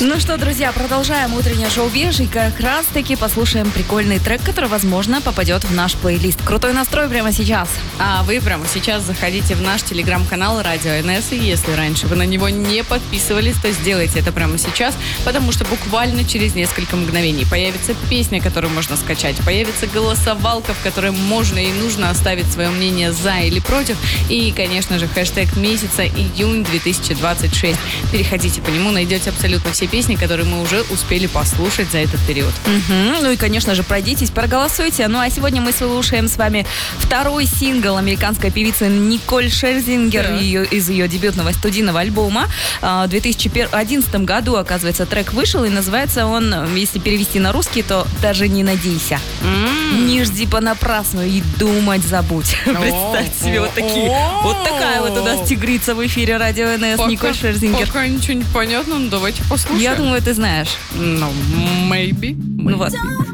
Ну что, друзья, продолжаем утреннее шоу «Веш» и как раз-таки послушаем прикольный трек, который, возможно, попадет в наш плейлист. Крутой настрой прямо сейчас. А вы прямо сейчас заходите в наш телеграм-канал Радио НС, и если раньше вы на него не подписывались, то сделайте это прямо сейчас, потому что буквально через несколько мгновений появится песня, которую можно скачать, появится голосовалка, в которой можно и нужно оставить свое мнение за или против, и, конечно же, хэштег месяца июнь 2026. Переходите по нему, найдете абсолютно все песни, которые мы уже успели послушать за этот период. Ну и, конечно же, пройдитесь, проголосуйте. Ну а сегодня мы слушаем с вами второй сингл американской певицы Николь Шерзингер из ее дебютного студийного альбома. В 2011 году, оказывается, трек вышел, и называется он, если перевести на русский, то «Даже не надейся». Не жди понапрасну и думать забудь. Представьте себе, вот такая вот у нас тигрица в эфире Радио НС, Николь Шерзингер. Пока ничего не понятно, но давайте послушаем. Я думаю, ты знаешь. Maybe. Ну вот.